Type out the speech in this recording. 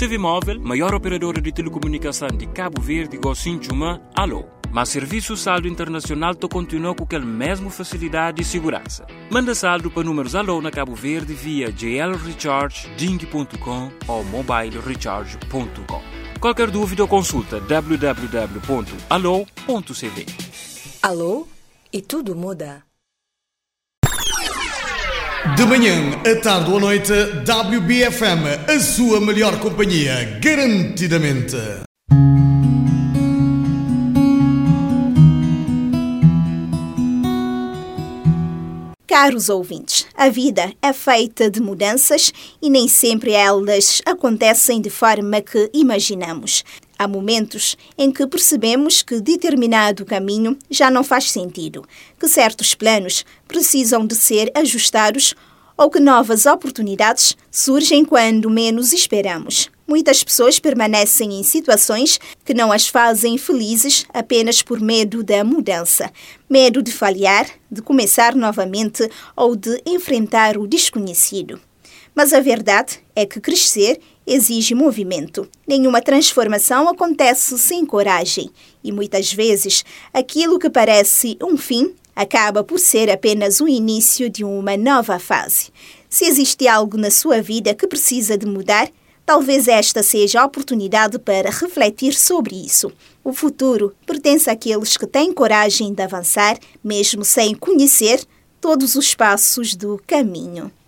Civimóvel, maior operadora de telecomunicação de Cabo Verde, Gocinchuma, alô. Mas serviço saldo internacional continua com aquela mesma facilidade e segurança. Manda saldo para números alô na Cabo Verde via JL Recharge, Ding.com ou mobilecharge.com. Qualquer dúvida ou consulta www.alô.cv. Alô? E tudo muda. De manhã, à tarde ou à noite, WBFM, a sua melhor companhia, garantidamente. Caros ouvintes, a vida é feita de mudanças e nem sempre elas acontecem de forma que imaginamos. Há momentos em que percebemos que determinado caminho já não faz sentido, que certos planos precisam de ser ajustados ou que novas oportunidades surgem quando menos esperamos. Muitas pessoas permanecem em situações que não as fazem felizes apenas por medo da mudança. Medo de falhar, de começar novamente ou de enfrentar o desconhecido. Mas a verdade é que crescer exige movimento. Nenhuma transformação acontece sem coragem. E muitas vezes, aquilo que parece um fim acaba por ser apenas o início de uma nova fase. Se existe algo na sua vida que precisa de mudar, talvez esta seja a oportunidade para refletir sobre isso. O futuro pertence àqueles que têm coragem de avançar, mesmo sem conhecer todos os passos do caminho.